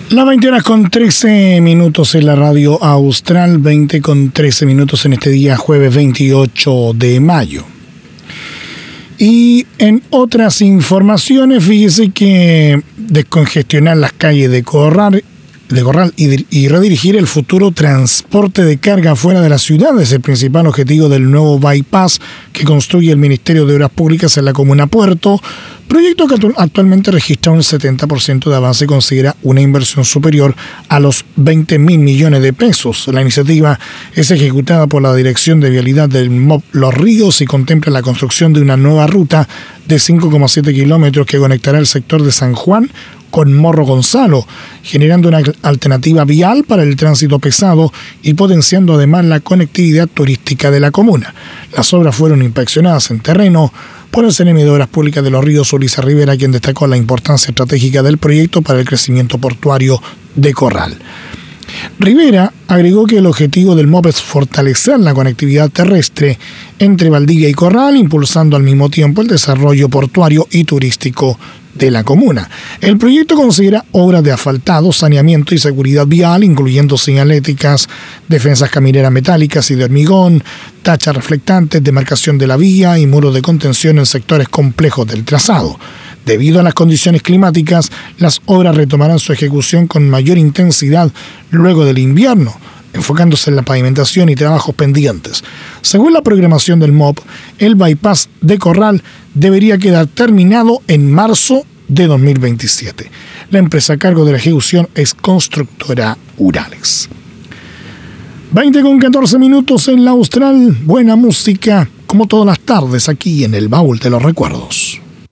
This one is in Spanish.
Las 20:13 en la radio Austral, 20:13 en este día, jueves 28 de mayo. Y en otras informaciones, fíjese que descongestionar las calles de Corral y redirigir el futuro transporte de carga fuera de la ciudad es el principal objetivo del nuevo bypass que construye el Ministerio de Obras Públicas en la comuna Puerto, proyecto que actualmente registra un 70% de avance y considera una inversión superior a los 20.000 millones de pesos. La iniciativa es ejecutada por la Dirección de Vialidad del MOP Los Ríos y contempla la construcción de una nueva ruta de 5,7 kilómetros que conectará el sector de San Juan con Morro Gonzalo, generando una alternativa vial para el tránsito pesado y potenciando además la conectividad turística de la comuna. Las obras fueron inspeccionadas en terreno por el CNM de Obras Públicas de Los Ríos, Ulises Rivera, quien destacó la importancia estratégica del proyecto para el crecimiento portuario de Corral. Rivera agregó que el objetivo del MOP es fortalecer la conectividad terrestre entre Valdivia y Corral, impulsando al mismo tiempo el desarrollo portuario y turístico de la comuna. El proyecto considera obras de asfaltado, saneamiento y seguridad vial, incluyendo señaléticas, defensas camineras metálicas y de hormigón, tachas reflectantes, demarcación de la vía y muros de contención en sectores complejos del trazado. Debido a las condiciones climáticas, las obras retomarán su ejecución con mayor intensidad luego del invierno, enfocándose en la pavimentación y trabajos pendientes. Según la programación del MOP, el bypass de Corral debería quedar terminado en marzo de 2027. La empresa a cargo de la ejecución es Constructora Urales. 20:14 en la Austral. Buena música, como todas las tardes, aquí en el Baúl de los Recuerdos.